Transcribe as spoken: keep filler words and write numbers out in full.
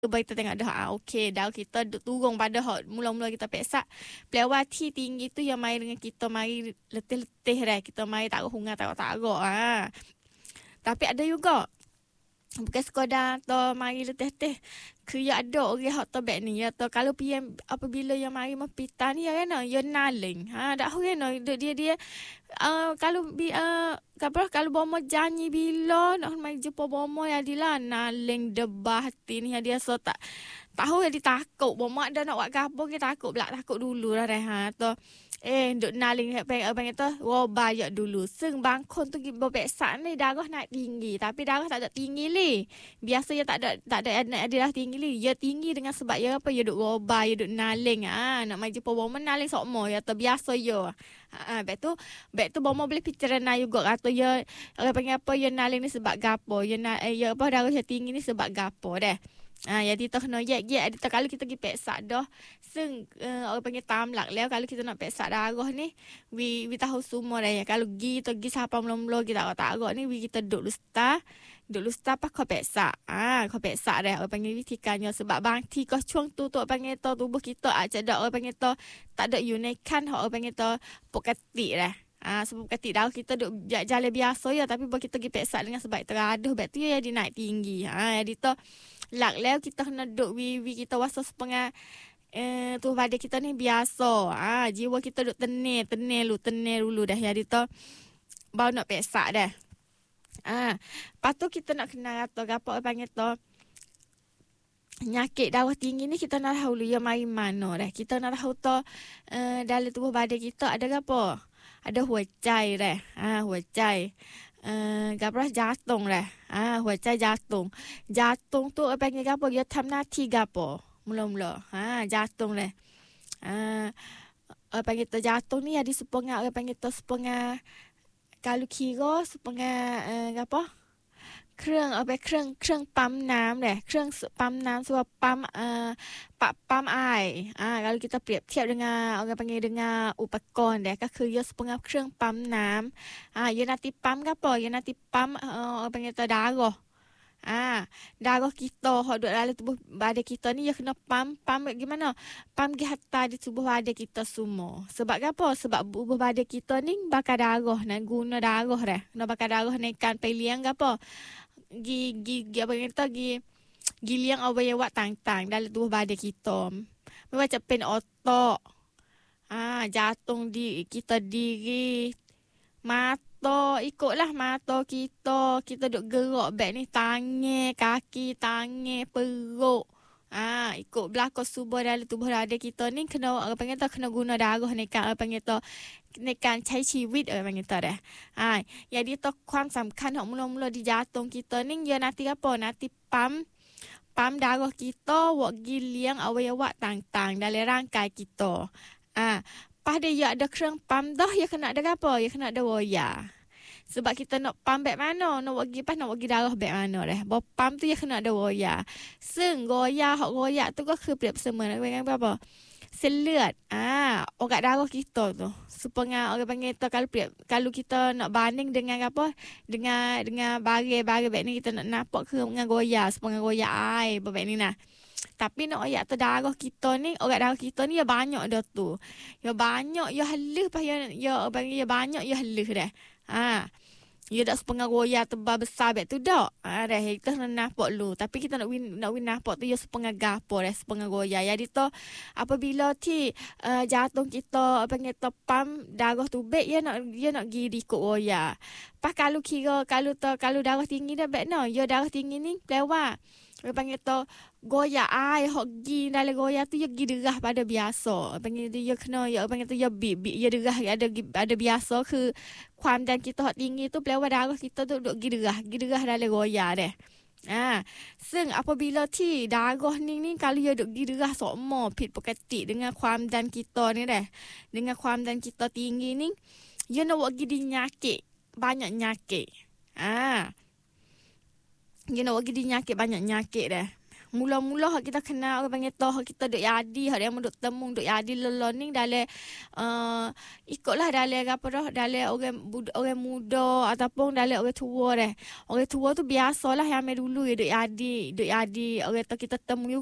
Baik kita tengok dah, ah, okey, dah kita duk turun pada hak mula-mula kita peksa. Pelawati tinggi tu yang main dengan kita, mari letih-letih dah. Kita mari taruh hunga, taruh-taruh. Ah. Tapi ada juga. Bukan sekadar tu mari letih-letih. Kaya ada orang hak tu baik ni. Ya tu kalau pian apabila yang mari mempita ni, ya kan, ya naling. Ha, dak kan, dia dia uh, kalau bi uh, kalau kalau bomo janji bila nak mai jumpa bomo ya dilah naling debah hati ni dia so tak tahu ya ditakut bomo ada nak buat gapo ke takut belak takut dulu lah dah. Ha tu eh duk naling peng abang itu roba ya dulu. Seng bangkon tu bebeksak ni darah naik tinggi tapi darah tak ada tinggi li. Biasanya tak ada tak ada ada darah tinggi li. Ya tinggi dengan sebab ya apa ya duk roba ya duk naling. Ah ha, nak mai jumpa bomo naling sokmo ya tu biasa ya. Ha, baik tu, baik tu bomo boleh pikiran juga kata ya orang panggil apa ya naling ni sebab gapo, ya na, eh, ya apa darah yang tinggi ni sebab gapo dah. Ah ha, jadi tu kena ya ya ada kalau kita pergi peksa dah seng uh, orang panggil tamlak lah kalau kita nak peksa darah ni we we tahu semua dah ya kalau gi tu gi siapa mula-mula kita tak tahu ni we kita duduk lusta duduk lusta pas kau peksa. Ah kau peksa dah orang panggil tikannya sebab bangti kau cuang tu tu orang panggil tu tubuh kita aja dak orang panggil tu tak ada unikan orang panggil tu pokati dah. Ah sebab ketik dah kita duk jalan biasa ya tapi buat kita pergi peksa dengan sebab teraduh bet tu ya dia naik tinggi. Ha jadi tu lak lew kita kena duk wiwi kita wasa setengah eh tu badan kita ni biasa. Ah ha, jiwa kita duk tenir tenir lu tenir dulu dah jadi tu baru nak peksa dah. Ah ha, lepas tu kita nak kenal atau gapo panggil tu penyakit darah tinggi ni kita nak tahu dulu ya mari mana dah. Kita nak tahu tu uh, dalam tubuh badan kita ada gapo? Ada huacai dah. Ah ha, huacai. Uh, gapo jantung dah. Ah ha, huacai jantung. Jantung tu apa panggil gapo? Dia thamnati gapo? Mula-mula. Ha jantung dah. Ah apa panggil tu jantung ni ada sepengah apa panggil tu sepengah kalau kira sepengah uh, gapo? เครื่องเอาไปเครื่องเครื่องปั๊มน้ำเลยเครื่องปั๊มน้ำ sebab ปั๊ม uh,ปั๊ม air. Ah, kalau kita เปรียบเทียบ dengan orang panggil dengan อุปกรณ์ dia ก็คือ ia setengah เครื่องปั๊มน้ำ Ah, ia nanti ปั๊ม ke apa? Ia nanti ปั๊ม uh, orang panggil tu darah. Ah, darah kita hak duduk dalam tubuh badan kita ni ia kena pam pam gimana? Pam pergi hantar di tubuh badan kita semua. Sebab apa? Sebab tubuh badan kita ni bakar darah, nak guna darah dah. Nak bakar darah naikkan peliang ke apa? Gi gi gi apa kita gi gi liang awak tang-tang dalam tubuh badan kita. Macam pen otak. Ah, jantung di kita diri. Mata, ikutlah mata kita. Kita duk gerak back ni. Tangan, kaki, tangan, perut. Ah, ikut belakang subur dalam tubuh badan kita ni. Kena, orang panggil tu, kena guna darah ni kan. Orang panggil tu,ในการใช้ชีวิตอะไรแบบนี้ต่อได้อ่าอย่างที่ต้องความสำคัญของมุลมุลdi jantung kita ni ya nanti apa nanti pam pam darah kita buat giliang awak tang-tang dalam rangkai kita. Ah, pada ya ada เครื่อง pam dah ya kena ada apa? Ya kena ada waya. Sebab kita nak pam baik mana? Nak buat gipas nak buat darah baik mana dah. Bawa pam tu ya kena ada waya. Seng waya hak waya tuก็คือเปรียบเสมือนapa? เส้นเลือด ah orat darah kita tu. Supaya orang panggil tu kalau kalau kita nak banding dengan apa? Dengan dengan barang-barang baik ni kita nak nampak ke dengan goya, supaya goya air baik ni nah. Tapi nak orat tu darah kita ni, orat darah kita ni ya banyak dah tu. Ya banyak, ya halus pas ya ya panggil ya banyak ya halus dah. Ah. Ya dak sepengah goya tebal besar bet tu dak. Ah dah kita nak nampak lu. Tapi kita nak win nak win nampak tu ya sepengah gapo dah sepengah goya. Jadi tu apabila ti uh, jantung kita panggil tu pam darah tu bet ya nak dia nak gi ikut goya. Pas kalau kira kalau tu kalau darah tinggi dah bet no. Ya darah tinggi ni lewat. Dia panggil tu goya air hok gi dalam goya tu ya gi derah pada biasa. Panggil dia kena ya panggil tu ya bib bib ya derah ada ada biasa ke ความดัน kita hok tinggi tu pelawat darah kita tu duk gi derah gi derah dalam goya deh. Ah,ซึ่ง apabila ti darah ni ni kalau ya duk gi derah sokmo ผิดปกติ dengan ความดัน kita ni deh. Dengan ความดัน kita tinggi ni ya nak buat gi di nyakit banyak nyakit. Ah. You know, pergi nyakit banyak nyakit dah. Mula-mula hak kita kenal orang panggil toh kita duk jadi, hak dia duk temu duk jadi learning dalam uh, ikutlah dalam apa dah, dalam orang bud- orang muda ataupun dalam orang tua dah. Orang tua tu biasalah yang ambil dulu ya duk jadi, duk jadi orang tu kita temu